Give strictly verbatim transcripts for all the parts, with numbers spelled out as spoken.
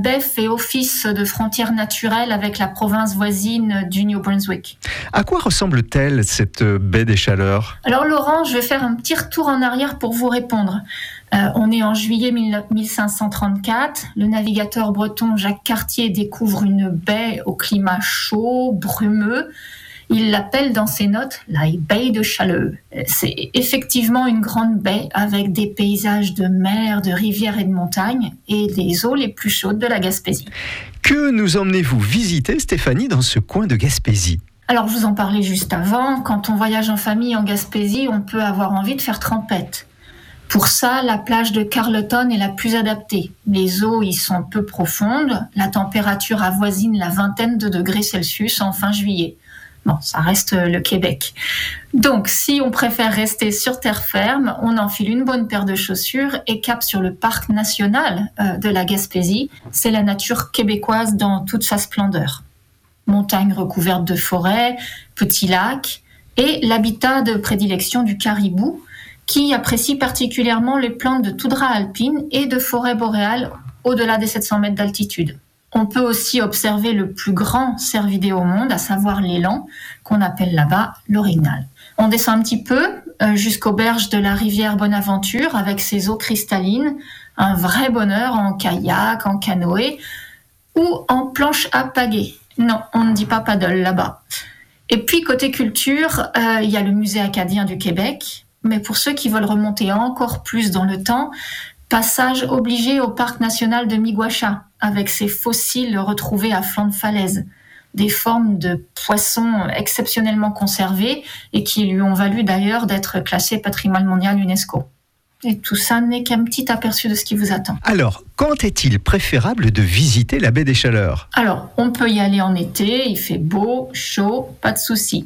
baie fait office de frontière naturelle avec la province voisine du New Brunswick. À quoi ressemble-t-elle, cette baie des Chaleurs ? Alors Laurent, je vais faire un petit retour en arrière pour vous répondre. Euh, on est en juillet mille cinq cent trente-quatre. Le navigateur breton Jacques Cartier découvre une baie au climat chaud, brumeux. Il l'appelle dans ses notes la baie de Chaleur. C'est effectivement une grande baie avec des paysages de mer, de rivières et de montagnes et les eaux les plus chaudes de la Gaspésie. Que nous emmenez-vous visiter, Stéphanie, dans ce coin de Gaspésie ? Alors, je vous en parlais juste avant. Quand on voyage en famille en Gaspésie, on peut avoir envie de faire trempette. Pour ça, la plage de Carleton est la plus adaptée. Les eaux y sont peu profondes. La température avoisine la vingtaine de degrés Celsius en fin juillet. Bon, ça reste le Québec. Donc, si on préfère rester sur terre ferme, on enfile une bonne paire de chaussures et cap sur le parc national de la Gaspésie. C'est la nature québécoise dans toute sa splendeur. Montagnes recouvertes de forêts, petits lacs et l'habitat de prédilection du caribou qui apprécie particulièrement les plantes de toundra alpine et de forêts boréales au-delà des sept cents mètres d'altitude. On peut aussi observer le plus grand cervidé au monde, à savoir l'élan, qu'on appelle là-bas l'orignal. On descend un petit peu euh, jusqu'aux berges de la rivière Bonaventure avec ses eaux cristallines, un vrai bonheur en kayak, en canoë ou en planche à pagaie. Non, on ne dit pas paddle là-bas. Et puis côté culture, euh, il y a le musée acadien du Québec, mais pour ceux qui veulent remonter encore plus dans le temps, passage obligé au parc national de Miguacha, avec ses fossiles retrouvés à flanc de falaise, des formes de poissons exceptionnellement conservées et qui lui ont valu d'ailleurs d'être classés patrimoine mondial UNESCO. Et tout ça n'est qu'un petit aperçu de ce qui vous attend. Alors, quand est-il préférable de visiter la baie des Chaleurs ? Alors, on peut y aller en été, il fait beau, chaud, pas de souci.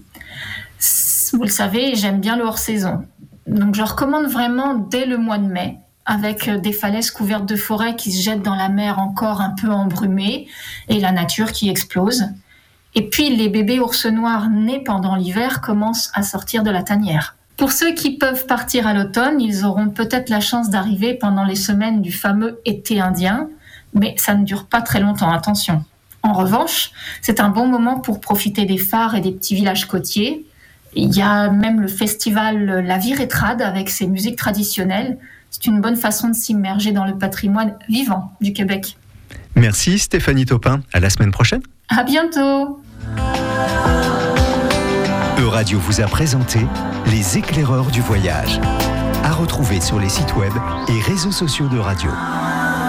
Vous le savez, j'aime bien le hors-saison. Donc je recommande vraiment dès le mois de mai, avec des falaises couvertes de forêts qui se jettent dans la mer encore un peu embrumée et la nature qui explose. Et puis les bébés ours noirs nés pendant l'hiver commencent à sortir de la tanière. Pour ceux qui peuvent partir à l'automne, ils auront peut-être la chance d'arriver pendant les semaines du fameux été indien, mais ça ne dure pas très longtemps, attention. En revanche, c'est un bon moment pour profiter des phares et des petits villages côtiers. Il y a même le festival La Viretrade avec ses musiques traditionnelles. C'est une bonne façon de s'immerger dans le patrimoine vivant du Québec. Merci Stéphanie Taupin. À la semaine prochaine. À bientôt. Euradio vous a présenté Les éclaireurs du voyage. À retrouver sur les sites web et réseaux sociaux de Radio.